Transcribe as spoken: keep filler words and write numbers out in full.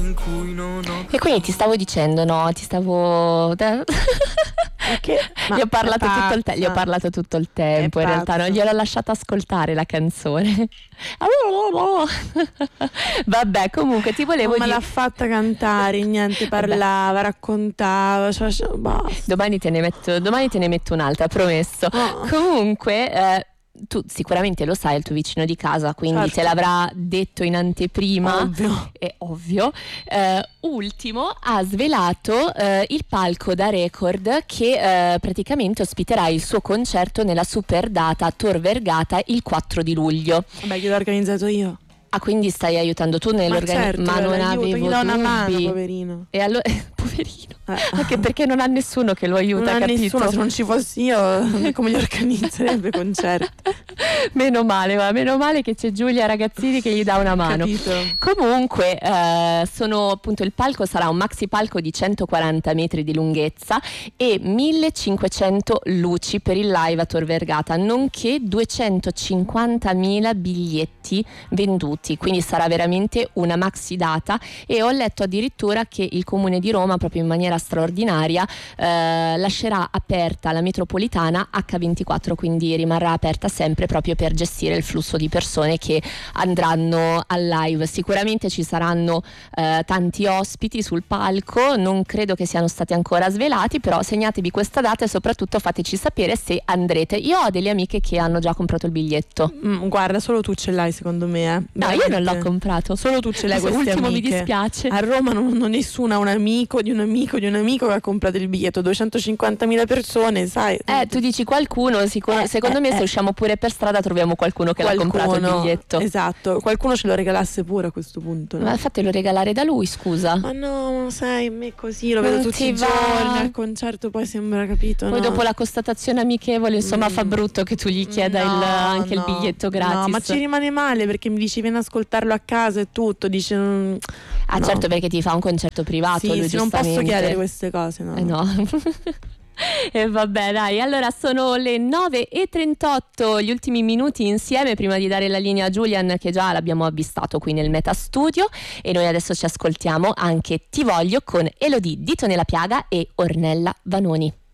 E quindi ti stavo dicendo, no, ti stavo... Perché? Gli ho parlato tutto il te- gli ho parlato tutto il tempo, in realtà non gliel'ho lasciata ascoltare la canzone. Vabbè, comunque ti volevo dire... Non me l'ha fatta cantare, niente, parlava, Vabbè. raccontava, cioè, cioè, basta. Domani te ne metto, domani te ne metto un'altra, promesso. Oh. Comunque... Eh, tu sicuramente lo sai, il tuo vicino di casa, quindi certo. te l'avrà detto in anteprima, ovvio, è ovvio. Eh, ultimo ha svelato eh, il palco da record che eh, praticamente ospiterà il suo concerto nella super data Tor Vergata il quattro di luglio. Vabbè, gliel'ho organizzato io. Ah, quindi stai aiutando tu nell'organizzazione? Ma, certo, ma non aiuto, avevo gli do una mano, dubbi. poverino. E allora, poverino. Eh. Anche perché non ha nessuno che lo aiuta, non ha capito? Nessuno, se non ci fossi io, come gli organizzerebbe concerti? Meno male, ma meno male che c'è Giulia Ragazzini che gli dà una mano. Capito. Comunque, eh, sono appunto il palco sarà un maxi palco di centoquaranta metri di lunghezza e millecinquecento luci per il live a Tor Vergata, nonché duecentocinquantamila biglietti venduti. Quindi sarà veramente una maxi data, e ho letto addirittura che il Comune di Roma, proprio in maniera straordinaria, eh, lascerà aperta la metropolitana acca ventiquattro, quindi rimarrà aperta sempre proprio per gestire il flusso di persone che andranno al live. Sicuramente ci saranno eh, tanti ospiti sul palco, non credo che siano stati ancora svelati, però segnatevi questa data e soprattutto fateci sapere se andrete. Io ho delle amiche che hanno già comprato il biglietto. Mm, guarda, solo tu ce l'hai secondo me, eh. No, io non l'ho comprato. Solo tu ce l'hai queste ultimo amiche. Mi dispiace. A Roma non, non nessuno ha un amico di un amico di un amico che ha comprato il biglietto. duecentocinquantamila persone, sai. Eh, tu dici qualcuno, sicur- eh, secondo eh, me se eh. usciamo pure per strada troviamo qualcuno che qualcuno, l'ha comprato il biglietto. Esatto, qualcuno ce lo regalasse pure a questo punto, no? Ma fatelo regalare da lui, scusa. Ma no, sai, me così lo vedo non tutti i giorni al concerto, poi sembra, capito? Poi no? dopo la constatazione amichevole, insomma, mm. fa brutto che tu gli chieda no, il, anche no, il biglietto gratis. No, ma ci rimane male perché mi dici vieni ad ascoltarlo a casa e tutto, dice mm, Ah, no. certo, perché ti fa un concerto privato, sì, lui sì, non posso chiedere queste cose, no. Eh no. E vabbè, dai, allora sono le nove e trentotto, gli ultimi minuti insieme prima di dare la linea a Julian, che già l'abbiamo avvistato qui nel Metastudio, e noi adesso ci ascoltiamo anche Ti voglio con Elodie Dito nella piaga e Ornella Vanoni.